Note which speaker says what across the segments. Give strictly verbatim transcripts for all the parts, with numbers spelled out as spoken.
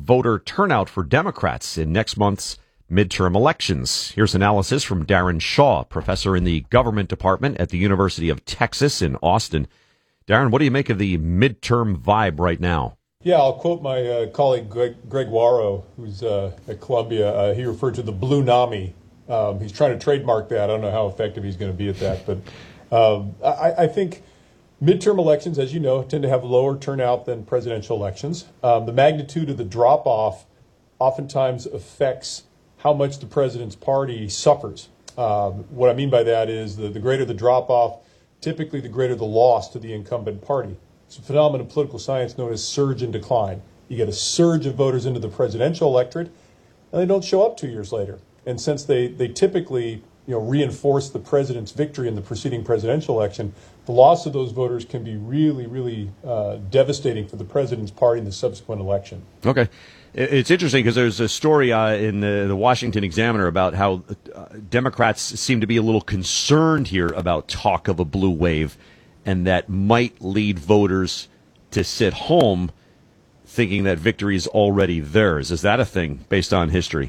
Speaker 1: voter turnout for Democrats in next month's midterm elections. Here's analysis from Darren Shaw, professor in the government department at the University of Texas in Austin. Darren, what do you make of the midterm vibe right now?
Speaker 2: Yeah, I'll quote my uh, colleague Greg, Greg Warrow, who's uh, at Columbia. Uh, he referred to the Blue Nami. Um, he's trying to trademark that. I don't know how effective he's going to be at that, but um, I, I think midterm elections, as you know, tend to have lower turnout than presidential elections. Um, the magnitude of the drop-off oftentimes affects how much the president's party suffers. Um, what I mean by that is the, the greater the drop-off, typically the greater the loss to the incumbent party. It's a phenomenon of political science known as surge and decline. You get a surge of voters into the presidential electorate, and they don't show up two years later. And since they, they typically you know, reinforce the president's victory in the preceding presidential election, the loss of those voters can be really, really uh, devastating for the president's party in the subsequent election.
Speaker 1: Okay. It's interesting because there's a story uh, in the, the Washington Examiner about how uh, Democrats seem to be a little concerned here about talk of a blue wave, and that might lead voters to sit home thinking that victory is already theirs. Is that a thing based on history?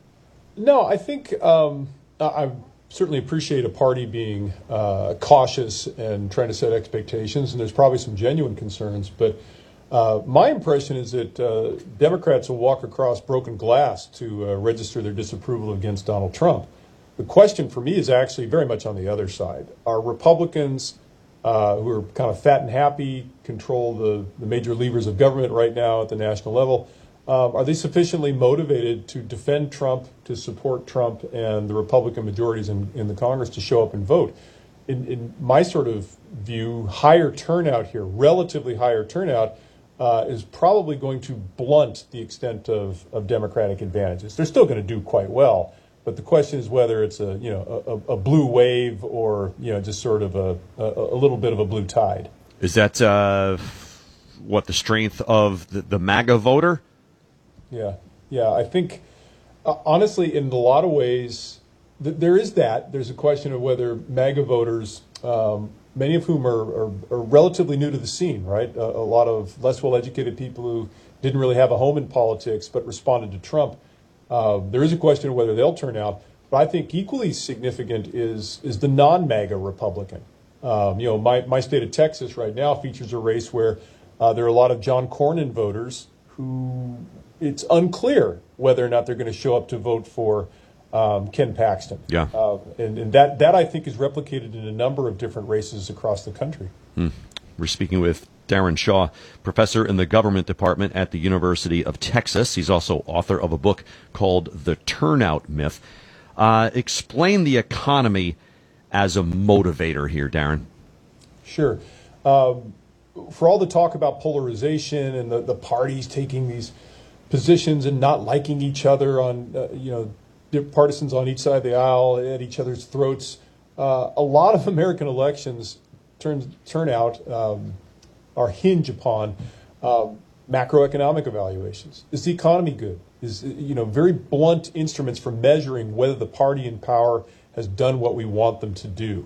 Speaker 2: No, I think um, I certainly appreciate a party being uh, cautious and trying to set expectations, and there's probably some genuine concerns. But uh, my impression is that uh, Democrats will walk across broken glass to uh, register their disapproval against Donald Trump. The question for me is actually very much on the other side. Are Republicans uh, who are kind of fat and happy, control the, the major levers of government right now at the national level, Um, are they sufficiently motivated to defend Trump, to support Trump and the Republican majorities in, in the Congress to show up and vote? In, in my sort of view, higher turnout here, relatively higher turnout, uh, is probably going to blunt the extent of, of Democratic advantages. They're still going to do quite well, but the question is whether it's a you know a, a blue wave or you know just sort of a, a, a little bit of a blue tide.
Speaker 1: Is that uh, what the strength of the, the MAGA voter?
Speaker 2: Yeah, yeah. I think, uh, honestly, in a lot of ways, th- there is that. There's a question of whether MAGA voters, um, many of whom are, are, are relatively new to the scene, right? A, a lot of less well-educated people who didn't really have a home in politics but responded to Trump. Uh, there is a question of whether they'll turn out. But I think equally significant is is the non-MAGA Republican. Um, you know, my, my state of Texas right now features a race where uh, there are a lot of John Cornyn voters who it's unclear whether or not they're going to show up to vote for um, Ken Paxton.
Speaker 1: Yeah.
Speaker 2: Uh, and and that, that, I think, is replicated in a number of different races across the country.
Speaker 1: Hmm. We're speaking with Darren Shaw, professor in the government department at the University of Texas. He's also author of a book called The Turnout Myth. Uh, explain the economy as a motivator here, Darren.
Speaker 2: Sure. Um, for all the talk about polarization and the, the parties taking these positions and not liking each other on, uh, you know, partisans on each side of the aisle at each other's throats, uh, a lot of American elections turn, turn out um, are hinge upon um, macroeconomic evaluations. Is the economy good? Is, you know, very blunt instruments for measuring whether the party in power has done what we want them to do.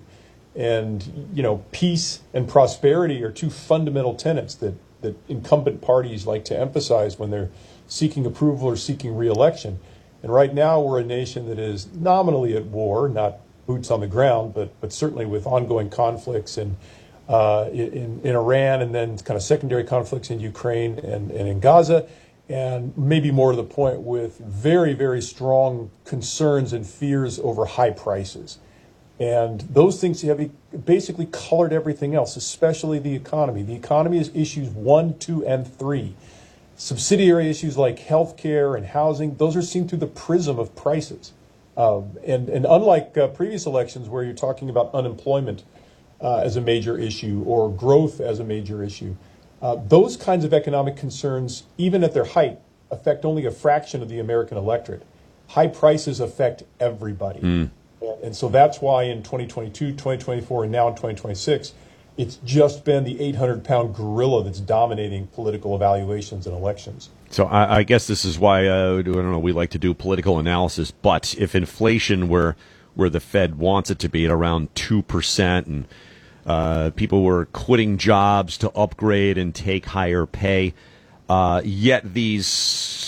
Speaker 2: And, you know, peace and prosperity are two fundamental tenets that, that incumbent parties like to emphasize when they're seeking approval or seeking re-election. And right now we're a nation that is nominally at war, not boots on the ground, but but certainly with ongoing conflicts in, uh, in, in Iran and then kind of secondary conflicts in Ukraine and, and in Gaza, and maybe more to the point with very, very strong concerns and fears over high prices. And those things have basically colored everything else, especially the economy. The economy is issues one, two, and three. Subsidiary issues like health care and housing, those are seen through the prism of prices. Um, and, and unlike uh, previous elections where you're talking about unemployment uh, as a major issue or growth as a major issue, uh, those kinds of economic concerns, even at their height, affect only a fraction of the American electorate. High prices affect everybody. Mm. And so that's why in twenty twenty-two, twenty twenty-four, and now in twenty twenty-six, it's just been the eight hundred pound gorilla that's dominating political evaluations and elections.
Speaker 1: So I, I guess this is why, uh, I don't know, we like to do political analysis. But if inflation were where the Fed wants it to be at around two percent and uh, people were quitting jobs to upgrade and take higher pay, uh, yet these